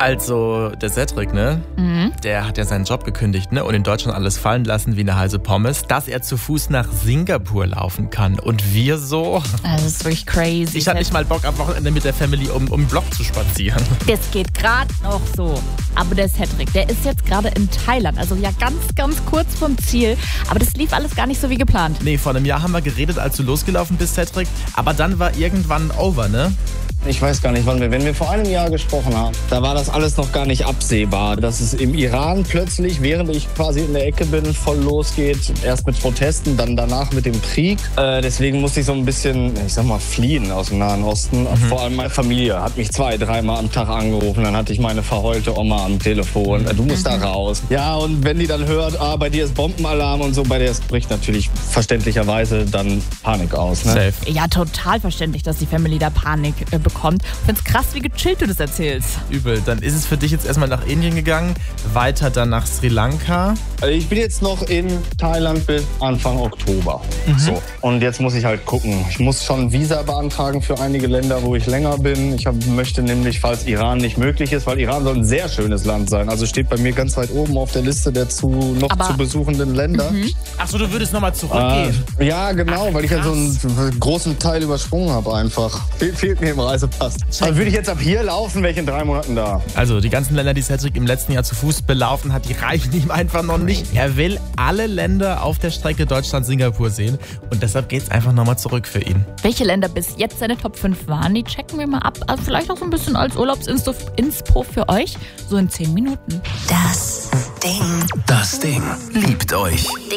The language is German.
Also, der Cedric, ne? Der hat ja seinen Job gekündigt, ne? Und in Deutschland alles fallen lassen wie eine heiße Pommes, dass er zu Fuß nach Singapur laufen kann. Und wir so? Das ist wirklich crazy. Ich hatte nicht mal Bock, am Wochenende mit der Family um den Block zu spazieren. Das geht gerade noch so. Aber der Cedric, der ist jetzt gerade in Thailand. Also ja ganz kurz vom Ziel. Aber das lief alles gar nicht so wie geplant. Nee, vor einem Jahr haben wir geredet, als du losgelaufen bist, Cedric. Aber dann war irgendwann over, ne? Ich weiß gar nicht, wenn wir vor einem Jahr gesprochen haben, da war das alles noch gar nicht absehbar. Dass es im Iran plötzlich, während ich quasi in der Ecke bin, voll losgeht. Erst mit Protesten, dann danach mit dem Krieg. Deswegen musste ich so ein bisschen, ich sag mal, fliehen aus dem Nahen Osten. Vor allem meine Familie hat mich 2-3 Mal am Tag angerufen. Dann hatte ich meine verheulte Oma am Telefon. Du musst da raus. Ja, und wenn die dann hört, bei dir ist Bombenalarm und so, bei der bricht natürlich verständlicherweise dann Panik aus. Ne? Safe. Ja, total verständlich, dass die Family da Panik bekommt. Ich find's krass, wie gechillt du das erzählst. Übel. Dann ist es für dich jetzt erstmal nach Indien gegangen, weiter dann nach Sri Lanka. Ich bin jetzt noch in Thailand bis Anfang Oktober. So. Und jetzt muss ich halt gucken. Ich muss schon Visa beantragen für einige Länder, wo ich länger bin. Ich möchte nämlich, falls Iran nicht möglich ist, weil Iran soll ein sehr schönes Land sein. Also steht bei mir ganz weit oben auf der Liste der zu besuchenden Länder. Achso, du würdest nochmal zurückgehen. Ja, genau, weil ich ja so einen großen Teil übersprungen habe einfach. Fehlt mir im Reisepass. Also würde ich jetzt ab hier laufen, wäre ich in 3 Monaten da. Also die ganzen Länder, die Cedric im letzten Jahr zu Fuß belaufen hat, die reichen ihm einfach noch nicht. Er will alle Länder auf der Strecke Deutschland-Singapur sehen und deshalb geht's einfach nochmal zurück für ihn. Welche Länder bis jetzt seine Top 5 waren, die checken wir mal ab. Also vielleicht auch so ein bisschen als Urlaubsinspo für euch, so in 10 Minuten. Das Ding. Das Ding liebt euch.